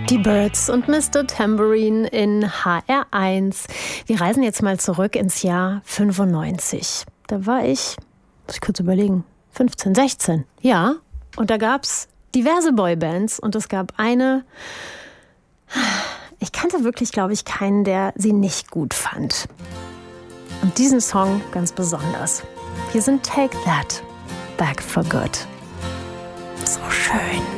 Die Byrds und Mr. Tambourine in HR1. Wir reisen jetzt mal zurück ins Jahr 95. Da war ich, muss ich kurz überlegen, 15, 16. Ja, und da gab's diverse Boybands und es gab eine, ich kannte wirklich, glaube ich, keinen, der sie nicht gut fand. Und diesen Song ganz besonders. Hier sind Take That Back for Good. So schön.